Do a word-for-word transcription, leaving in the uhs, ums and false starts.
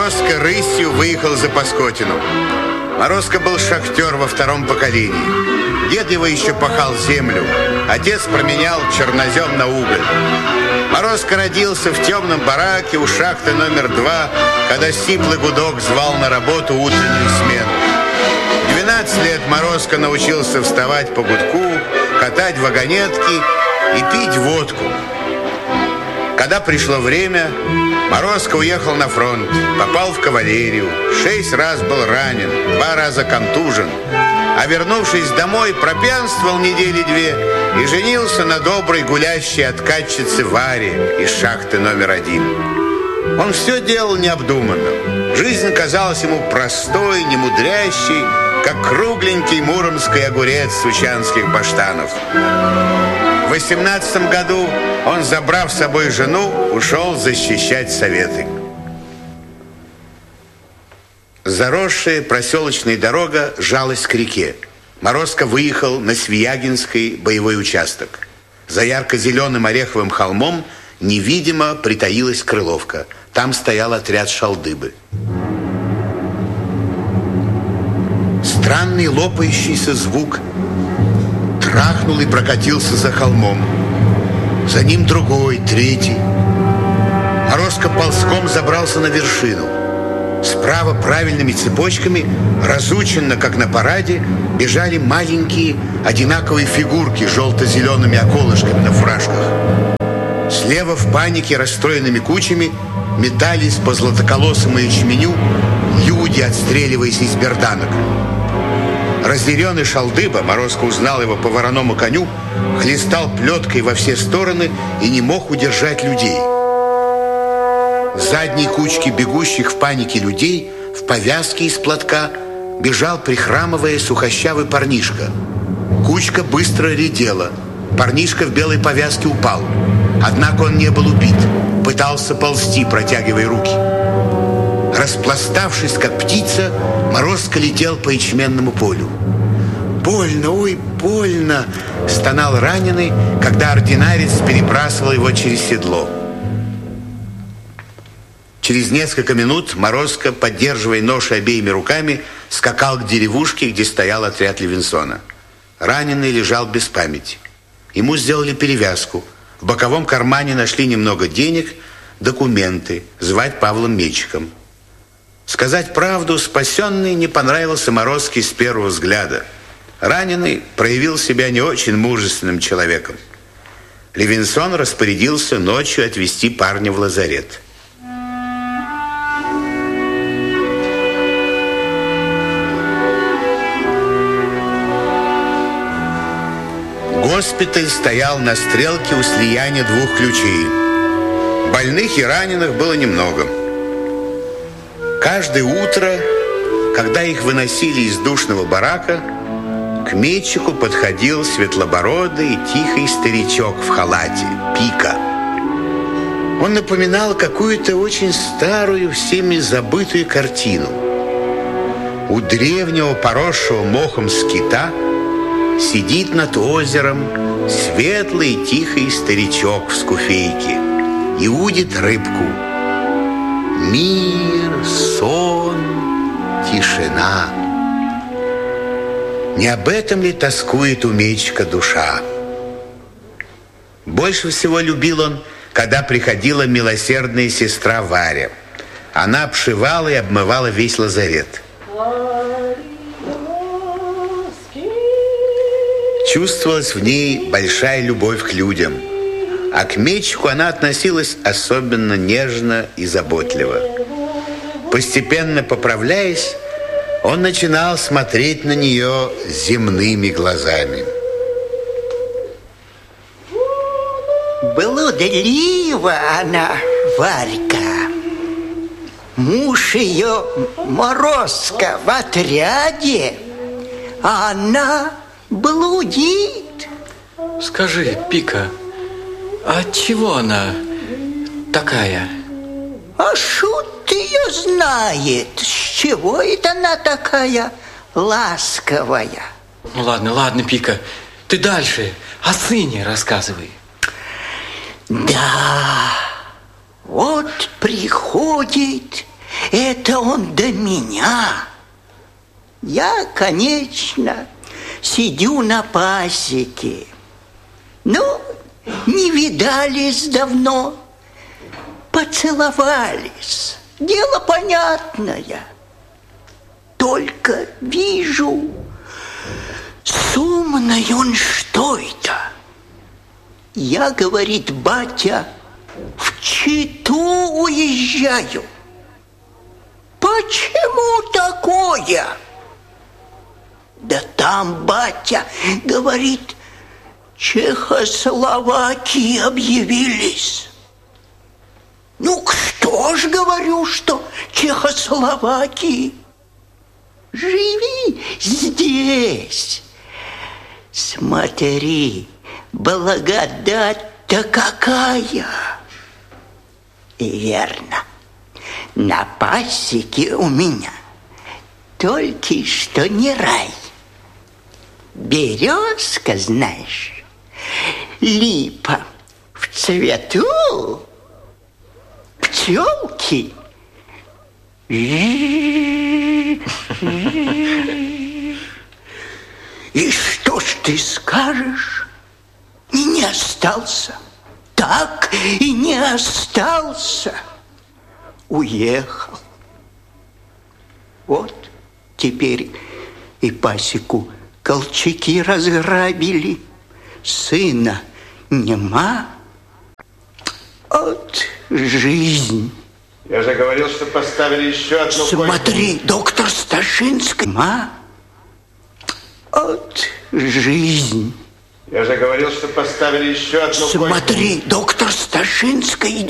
Морозко рысью выехал за Паскотину. Морозко был шахтер во втором поколении. Дед его еще пахал землю. Отец променял чернозем на уголь. Морозко родился в темном бараке у шахты номер два, когда сиплый гудок звал на работу утреннюю смену. В двенадцать лет Морозко научился вставать по гудку, катать вагонетки и пить водку. Когда пришло время, Морозко уехал на фронт, попал в кавалерию, шесть раз был ранен, два раза контужен, а вернувшись домой, пропьянствовал недели две и женился на доброй гулящей откатчице Варе из шахты номер один. Он все делал необдуманно. Жизнь казалась ему простой, немудрящей, как кругленький муромский огурец сучанских баштанов. В восемнадцатом году он, забрав с собой жену, ушел защищать Советы. Заросшая проселочная дорога жалась к реке. Морозко выехал на Свиягинский боевой участок. За ярко-зеленым ореховым холмом невидимо притаилась Крыловка. Там стоял отряд Шалдыбы. Странный лопающийся звук трахнул и прокатился за холмом. За ним другой, третий. Морозко ползком забрался на вершину. Справа правильными цепочками, разученно, как на параде, бежали маленькие одинаковые фигурки с желто-зелеными околышками на фуражках. Слева в панике расстроенными кучами метались по златоколосому ячменю люди, отстреливаясь из берданок. Разъяренный Шалдыба, Морозко узнал его по вороному коню, хлестал плеткой во все стороны и не мог удержать людей. В задней кучке бегущих в панике людей в повязке из платка бежал, прихрамывая, сухощавый парнишка. Кучка быстро редела. Парнишка в белой повязке упал. Однако он не был убит. Пытался ползти, протягивая руки. Распластавшись, как птица, Морозко летел по ячменному полю. «Больно, ой, больно!» — стонал раненый, когда ординарец перебрасывал его через седло. Через несколько минут Морозко, поддерживая ношу обеими руками, скакал к деревушке, где стоял отряд Левинсона. Раненый лежал без памяти. Ему сделали перевязку. В боковом кармане нашли немного денег, документы, звать Павлом Мечиком. Сказать правду, спасенный не понравился Морозке с первого взгляда. Раненый проявил себя не очень мужественным человеком. Левинсон распорядился ночью отвезти парня в лазарет. Госпиталь стоял на стрелке у слияния двух ключей. Больных и раненых было немного. Каждое утро, когда их выносили из душного барака, к Мечику подходил светлобородый и тихий старичок в халате, Пика. Он напоминал какую-то очень старую, всеми забытую картину. У древнего, поросшего мохом скита сидит над озером светлый и тихий старичок в скуфейке и удит рыбку. Мир, сон, тишина. Не об этом ли тоскует у Мечика душа? Больше всего любил он, когда приходила милосердная сестра Варя. Она обшивала и обмывала весь лазарет. Чувствовалась в ней большая любовь к людям, а к Мечику она относилась особенно нежно и заботливо. Постепенно поправляясь, он начинал смотреть на нее земными глазами. Блудлива она, Варька. Муж ее Морозко в отряде, а она блудит. Скажи, Пика, а чего она такая? А шут ее знает, с чего это она такая ласковая. Ну ладно, ладно, Пика, ты дальше о сыне рассказывай. Да, вот приходит это он до меня. Я, конечно, сидю на пасеке. Ну, не видались давно, поцеловались. Дело понятное. Только вижу, с умной он что это? Я, говорит, батя, в Читу уезжаю. Почему такое? Да там, батя, говорит, Чехословакии объявились. Ну, что ж, говорю, что Чехословакии? Живи здесь. Смотри, благодать-то какая. И верно, на пасеке у меня только что не рай. Березка, знаешь, липа в цвету, пчелки. И что ж ты скажешь? И не остался. Так и не остался. Уехал. Вот теперь и пасеку колчаки разграбили. Сына нема. От жизнь. Я же говорил, что поставили еще одну койку. Смотри, доктор Сташинский. Ма. От жизнь. Я же говорил, что поставили еще одну койку. Смотри, доктор Сташинский.